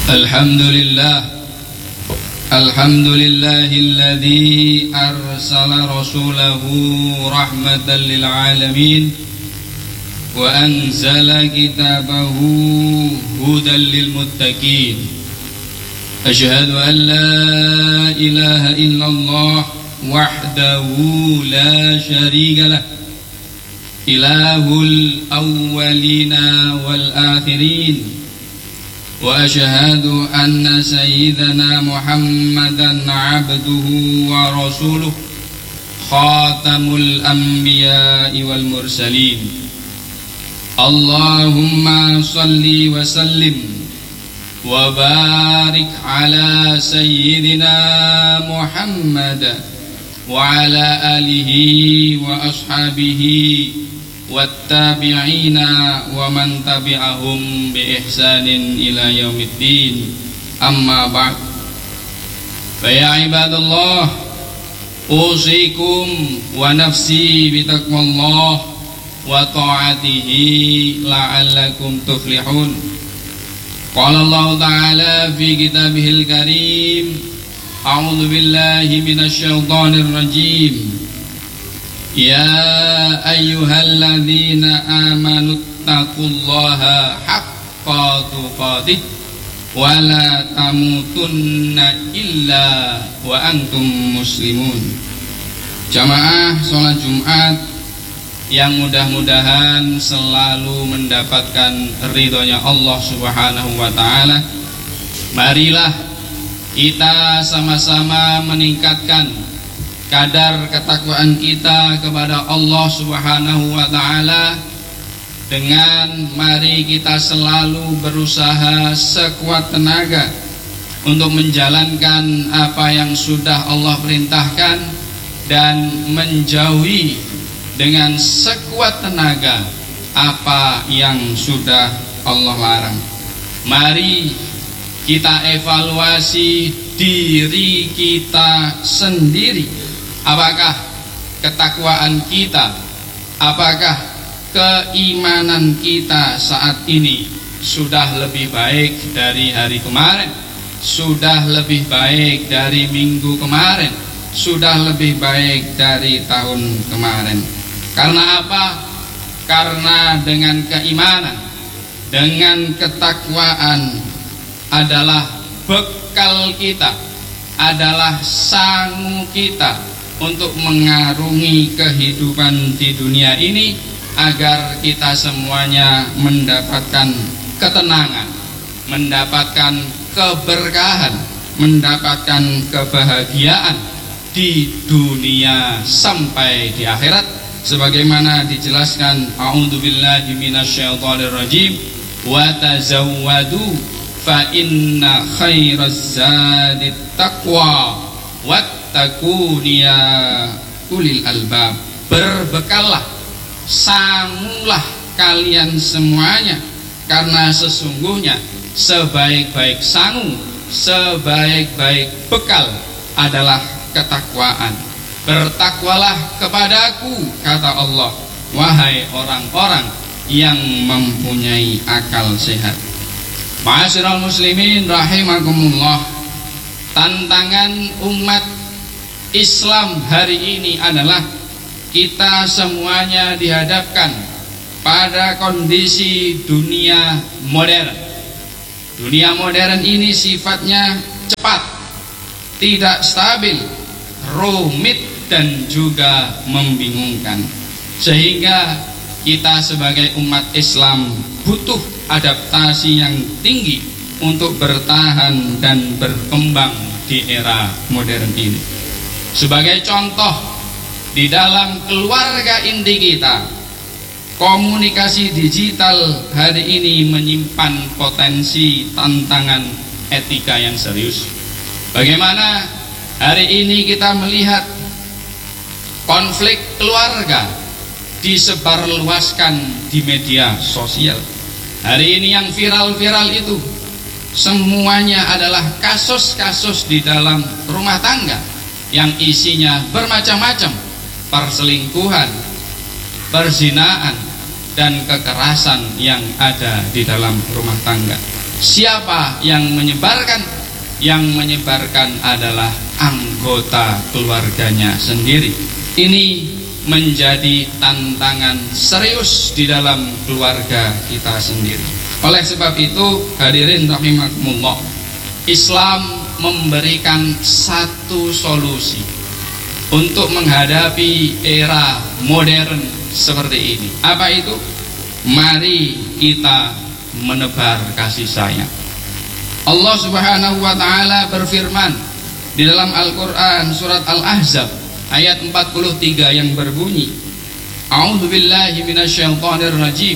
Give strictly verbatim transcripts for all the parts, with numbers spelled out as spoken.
الحمد لله الحمد لله الذي أرسل رسوله رحمة للعالمين وأنزل كتابه هدى للمتقين أشهد أن لا إله إلا الله وحده لا شريك له إله الأولين والآخرين وأشهد أن سيدنا محمدا عبده ورسوله خاتم الأنبياء والمرسلين اللهم صل وسلم وبارك على سيدنا محمد وعلى آله وأصحابه والتابعين ومن تبعهم بإحسان إلى يوم الدين أما بعد فيا عباد الله أوصيكم ونفسي بتقوى الله وطاعته لعلكم تفلحون قال الله تعالى في كتابه الكريم أعوذ بالله من الشيطان الرجيم يا أيها الذين آمنوا اتقوا الله حق تقاته ولا تموتن إلا وأنتم مسلمون. Jamaah sholat Jumat yang mudah-mudahan selalu mendapatkan ridhonya Allah Subhanahu wa Ta'ala, marilah kita sama-sama meningkatkan kadar ketakwaan kita kepada Allah Subhanahu wa Ta'ala dengan mari kita selalu berusaha sekuat tenaga untuk menjalankan apa yang sudah Allah perintahkan dan menjauhi dengan sekuat tenaga apa yang sudah Allah larang. Mari kita evaluasi diri kita sendiri. Apakah ketakwaan kita, apakah keimanan kita saat ini sudah lebih baik dari hari kemarin, sudah lebih baik dari minggu kemarin, sudah lebih baik dari tahun kemarin. Karena apa? Karena dengan keimanan, dengan ketakwaan adalah bekal kita, adalah sangu kita untuk mengarungi kehidupan di dunia ini agar kita semuanya mendapatkan ketenangan, mendapatkan keberkahan, mendapatkan kebahagiaan di dunia sampai di akhirat, sebagaimana dijelaskan a'udzubillahi minasyaitonir rajim wa tazawwadu fa inna khairaz zadit taqwa wattaqunia ulil albab. Berbekallah, sangulah kalian semuanya, karena sesungguhnya sebaik-baik sangu, sebaik-baik bekal adalah ketakwaan. Bertakwalah kepadaku, kata Allah, wahai orang-orang yang mempunyai akal sehat. Ma'asyiral muslimin rahimakumullah, tantangan umat Islam hari ini adalah kita semuanya dihadapkan pada kondisi dunia modern. Dunia modern ini sifatnya cepat, tidak stabil, rumit dan juga membingungkan, sehingga kita sebagai umat Islam butuh adaptasi yang tinggi untuk bertahan dan berkembang di era modern ini. Sebagai contoh, di dalam keluarga inti kita, komunikasi digital hari ini menyimpan potensi tantangan etika yang serius. Bagaimana hari ini kita melihat konflik keluarga disebarluaskan di media sosial. Hari ini yang viral-viral itu semuanya adalah kasus-kasus di dalam rumah tangga yang isinya bermacam-macam, perselingkuhan, perzinaan, dan kekerasan yang ada di dalam rumah tangga. Siapa yang menyebarkan? Yang menyebarkan adalah anggota keluarganya sendiri. Ini menjadi tantangan serius di dalam keluarga kita sendiri. Oleh sebab itu, hadirin rahimakumullah, Islam memberikan satu solusi untuk menghadapi era modern seperti ini. Apa itu? Mari kita menebar kasih sayang. Allah Subhanahu wa taala berfirman di dalam Al-Qur'an surat Al-Ahzab ayat empat puluh tiga yang berbunyi, A'udzubillahi minasyaitonir rajim.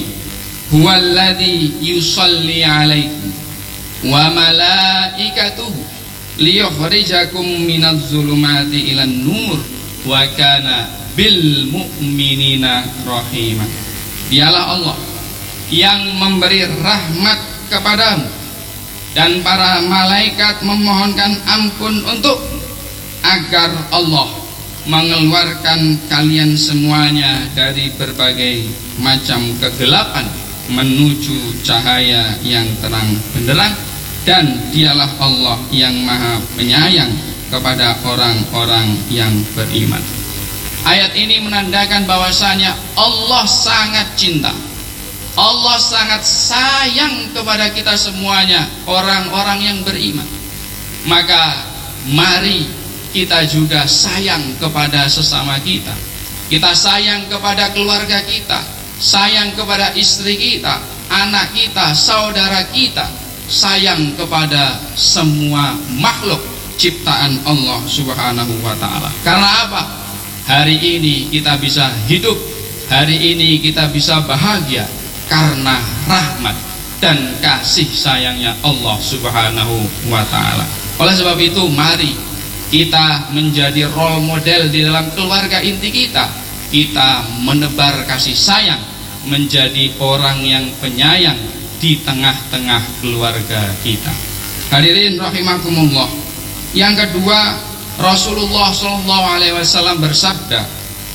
Huwallazi yusalli 'alaikum wa malaikatuhu liyukhrijakum minadz zulumati ilan nur wa kana bil mu'minina rahimah. Dialah Allah yang memberi rahmat kepadamu dan para malaikat memohonkan ampun untuk agar Allah mengeluarkan kalian semuanya dari berbagai macam kegelapan menuju cahaya yang terang benderang, dan dialah Allah yang maha penyayang kepada orang-orang yang beriman. Ayat ini menandakan bahwasanya Allah sangat cinta, Allah sangat sayang kepada kita semuanya, orang-orang yang beriman. Maka mari kita juga sayang kepada sesama kita. Kita sayang kepada keluarga kita, sayang kepada istri kita, anak kita, saudara kita, sayang kepada semua makhluk ciptaan Allah Subhanahu wa taala. Karena apa? Hari ini kita bisa hidup, hari ini kita bisa bahagia karena rahmat dan kasih sayangnya Allah Subhanahu wa taala. Oleh sebab itu, mari kita menjadi role model di dalam keluarga inti kita. Kita menebar kasih sayang, menjadi orang yang penyayang di tengah-tengah keluarga kita. Hadirin rahimakumullah. Yang kedua, Rasulullah shallallahu alaihi wasallam bersabda,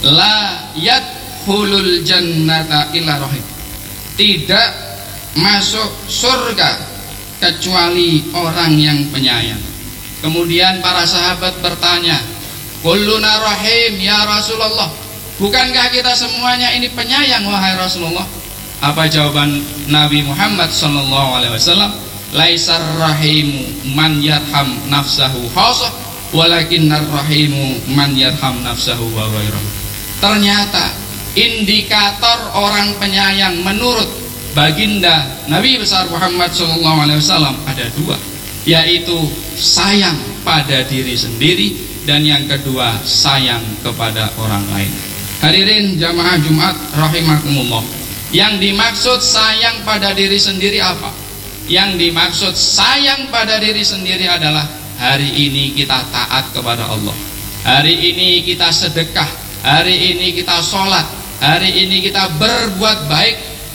la yadkhulul jannata illa rahim. Tidak masuk surga kecuali orang yang penyayang. Kemudian para sahabat bertanya, kulluna rahim ya Rasulullah, bukankah kita semuanya ini penyayang wahai Rasulullah? Apa jawaban Nabi Muhammad sallallahu alaihi wasallam? Laisar rahimu man yarham nafsahu khasah, walakinnar rahimu man yarham nafsahu wa ghairahu. Ternyata indikator orang penyayang menurut baginda Nabi besar Muhammad sallallahu alaihi wasallam ada dua, yaitu sayang pada diri sendiri dan yang kedua sayang kepada orang lain. Hadirin jamaah Jumat rahimakumullah, yang dimaksud sayang pada diri sendiri apa? Yang dimaksud sayang pada diri sendiri adalah hari ini kita taat kepada Allah, hari ini kita sedekah, hari ini kita sholat, hari ini kita berbuat baik.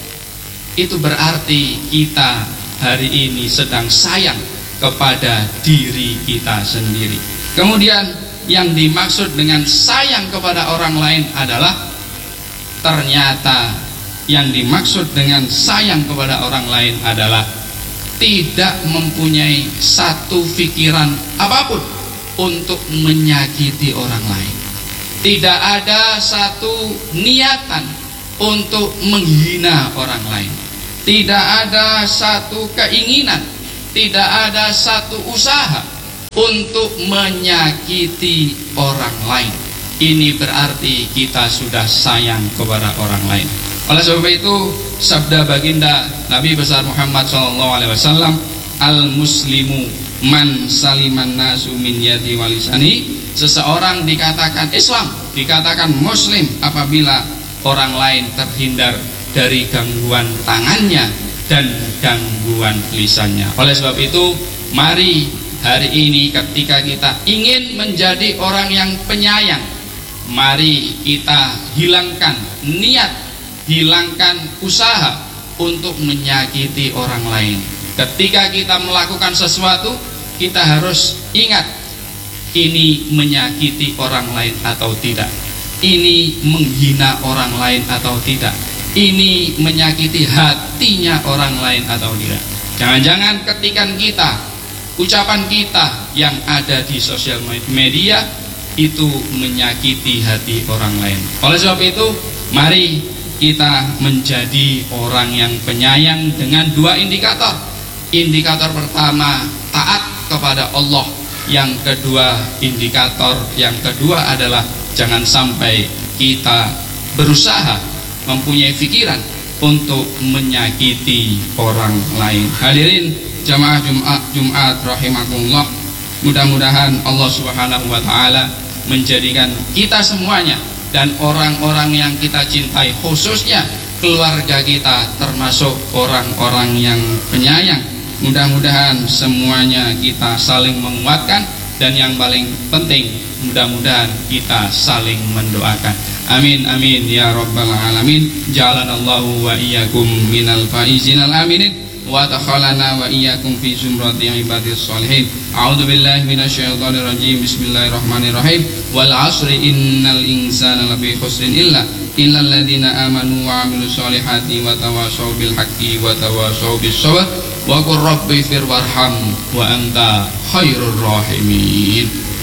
Itu berarti kita hari ini sedang sayang kepada diri kita sendiri. Kemudian yang dimaksud dengan sayang kepada orang lain adalah ternyata yang dimaksud dengan sayang kepada orang lain adalah tidak mempunyai satu pikiran apapun untuk menyakiti orang lain. Tidak ada satu niatan untuk menghina orang lain. Tidak ada satu keinginan, tidak ada satu usaha untuk menyakiti orang lain. Ini berarti kita sudah sayang kepada orang lain. Oleh sebab itu, sabda baginda Nabi besar Muhammad shallallahu alaihi wasallam, al muslimu man saliman nasu min yadi walisani. Seseorang dikatakan Islam, dikatakan muslim apabila orang lain terhindar dari gangguan tangannya dan gangguan lisannya. Oleh sebab itu, mari hari ini ketika kita ingin menjadi orang yang penyayang, mari kita hilangkan niat, hilangkan usaha untuk menyakiti orang lain. Ketika kita melakukan sesuatu, kita harus ingat, ini menyakiti orang lain atau tidak, ini menghina orang lain atau tidak, ini menyakiti hatinya orang lain atau tidak. Jangan-jangan ketikan kita, ucapan kita yang ada di sosial media itu menyakiti hati orang lain. Oleh sebab itu, mari kita menjadi orang yang penyayang dengan dua indikator. Indikator pertama, taat kepada Allah. Yang kedua, indikator yang kedua adalah jangan sampai kita berusaha mempunyai pikiran untuk menyakiti orang lain. Hadirin jamaah Jumat Jumat rahimakumullah, mudah-mudahan Allah Subhanahu wa taala menjadikan kita semuanya dan orang-orang yang kita cintai, khususnya keluarga kita, termasuk orang-orang yang penyayang. Mudah-mudahan semuanya kita saling menguatkan, dan yang paling penting mudah-mudahan kita saling mendoakan. Amin amin ya rabbal alamin. Ja'alanallahu wa iyyakum minal faizinal aminin wa takhalana wa iyyakum fi zumrati ibadis sholihin. A'udzu billahi minasyaitonir rajim. Bismillahirrahmanirrahim. Wal 'asri innal insana lafi khusrin illa illal ladzina amanu wa 'amilus sholihati wa tawashaw bil haqqi wa tawashaw bis sabr wa qur rabbi fir warham wa anta khairur rahimin.